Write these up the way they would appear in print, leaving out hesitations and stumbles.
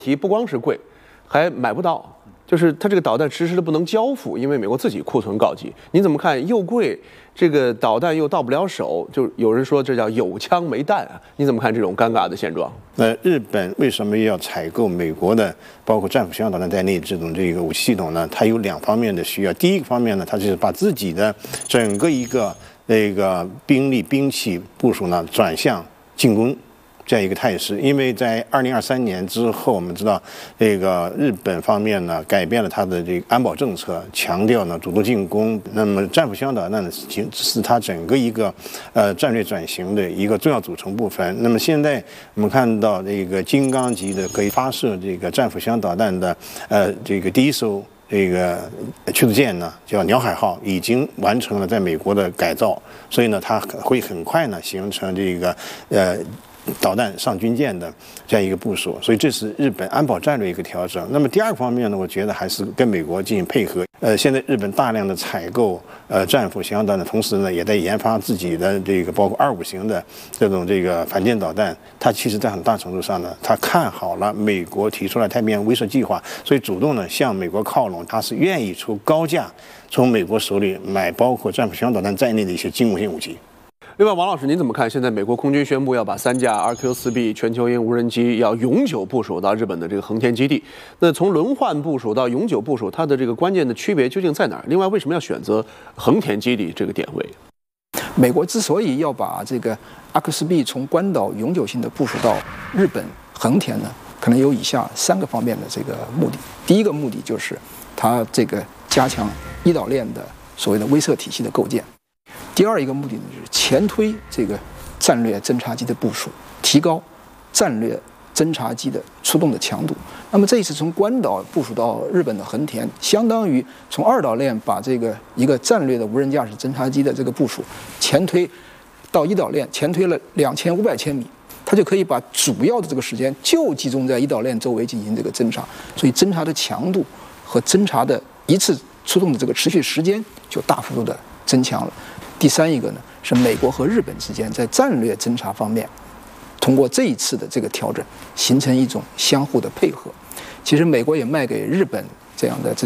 题不光是贵，还买不到，就是它这个导弹迟迟的不能交付，因为美国自己库存告急。你怎么看？又贵，这个导弹又到不了手，就有人说这叫有枪没弹啊？你怎么看这种尴尬的现状？ 日本为什么要采购美国的包括战斧巡航导弹在内这个武器系统呢？它有两方面的需要。第一个方面呢，它就是把自己的整个一个兵器部署呢转向进攻。这样一个态势，因为在2023年之后，我们知道日本方面呢改变了它的这个安保政策，强调呢主动进攻。那么战斧巡航导弹呢是它整个一个战略转型的一个重要组成部分。那么现在我们看到这个金刚级的可以发射这个战斧巡航导弹的第一艘驱逐舰呢叫鸟海号，已经完成了在美国的改造，所以呢它会很快呢形成导弹上军舰的这样一个部署，所以这是日本安保战略一个调整。那么第二个方面呢，我觉得还是跟美国进行配合。现在日本大量的采购战斧巡航导弹的同时呢，也在研发自己的包括25型的这种反舰导弹。它其实在很大程度上呢，它看好了美国提出来太平洋威慑计划，所以主动呢向美国靠拢，它是愿意出高价从美国手里买包括战斧巡航导弹在内的一些精武性武器。 另外，王老师，您怎么看？现在美国空军宣布要把3架 RQ-4B 全球鹰无人机要永久部署到日本的这个横田基地。那从轮换部署到永久部署，它的这个关键的区别究竟在哪儿？另外，为什么要选择横田基地这个点位？ 美国之所以要把这个 RQ-4B 从关岛永久性的部署到日本横田呢，可能有以下3个方面的这个目的。第一个目的就是它加强伊岛链的所谓的威慑体系的构建。第二一个目的呢，就是前推战略侦察机的部署，提高战略侦察机的出动的强度。那么这一次从关岛部署到日本的横田，相当于从2岛链把一个战略的无人驾驶侦察机的部署前推到1岛链，前推了2500千米，它就可以把主要的这个时间就集中在1岛链周围进行侦察，所以侦察的强度和侦察的一次出动的持续时间就大幅度的增强了。第三一个呢，是美国和日本之间在战略侦察方面，通过这一次的调整，形成一种相互的配合。其实美国也卖给日本这样的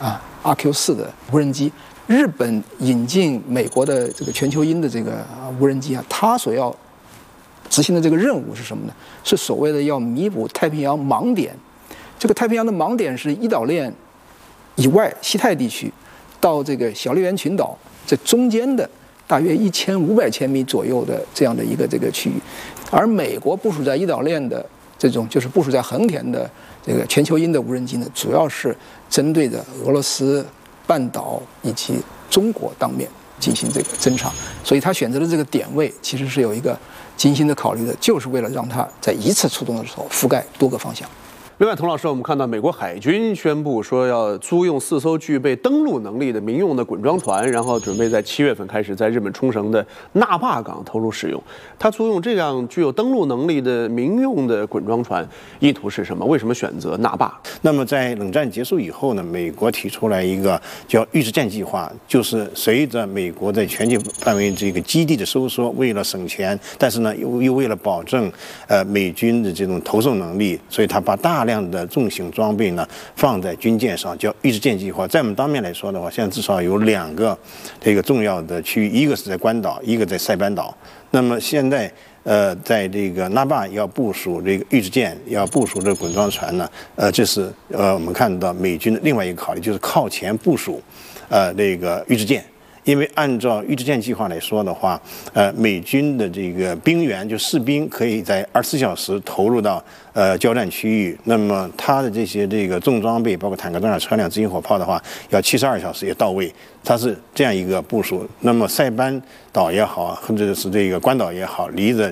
RQ-4的无人机，日本引进美国的全球鹰的无人机啊，它所要执行的任务是什么呢？是所谓的要弥补太平洋盲点。这个太平洋的盲点是1岛链以外西太地区到小笠原群岛这中间的大约1500千米左右的这样的一个区域，而美国部署在1岛链的就是部署在横田的全球鹰的无人机呢，主要是针对着俄罗斯半岛以及中国当面进行侦察，所以他选择的点位其实是有一个精心的考虑的，就是为了让它在一次出动的时候覆盖多个方向。 另外，童老师，我们看到美国海军宣布说要租用4艘具备登陆能力的民用的滚装船，然后准备在7月份开始在日本冲绳的那霸港投入使用。他租用这样具有登陆能力的民用的滚装船，意图是什么？为什么选择那霸？ 那么在冷战结束以后呢，美国提出来一个叫预制舰计划，就是随着美国在全球范围基地的收缩，为了省钱，但是呢又为了保证美军的这种投送能力，所以他把大量的重型装备呢放在军舰上，叫预制舰计划。在我们当面来说的话，现在至少有2个重要的区域，一个是在关岛，一个在塞班岛。那么现在在那霸要部署预制舰，要部署滚装船呢，这是我们看到美军的另外一个考虑，就是靠前部署预制舰。因为按照预制舰计划来说的话，美军的兵员就士兵可以在24小时投入到交战区域，那么它的这些重装备，包括坦克、装甲车辆、直行火炮的话，要72小时也到位。它是这样一个部署。那么塞班岛也好，或者是关岛也好，离着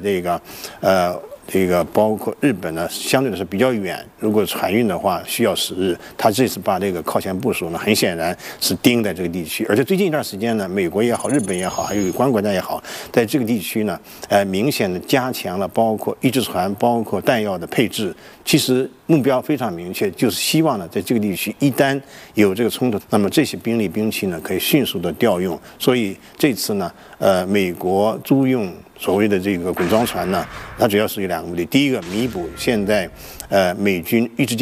包括日本呢，相对的是比较远。如果船运的话，需要10日。他这次把靠前部署呢，很显然是盯在这个地区。而且最近一段时间呢，美国也好，日本也好，还有有关国家也好，在这个地区呢，明显的加强了包括预制船、包括弹药的配置。其实目标非常明确，就是希望呢，在这个地区一旦有冲突，那么这些兵力兵器呢，可以迅速的调用。所以这次呢，美国租用所谓的滚装船呢，它主要是有2个目的。第一个，弥补现在美军预制舰